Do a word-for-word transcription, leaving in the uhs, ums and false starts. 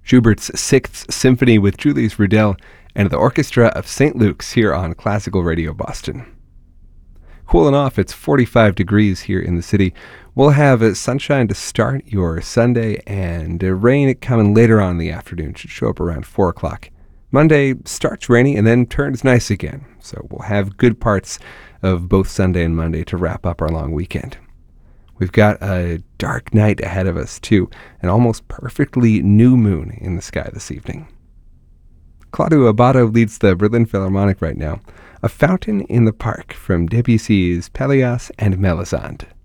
Schubert's Sixth Symphony with Julius Rudel and the Orchestra of Saint Luke's here on Classical Radio Boston. Cooling off, it's forty-five degrees here in the city. We'll have sunshine to start your Sunday, and rain coming later on in the afternoon. Should show up around four o'clock. Monday starts rainy and then turns nice again. So we'll have good parts of both Sunday and Monday to wrap up our long weekend. We've got a dark night ahead of us, too, an almost perfectly new moon in the sky this evening. Claudio Abbado leads the Berlin Philharmonic right now, A Fountain in the Park from Debussy's Pelléas and Melisande.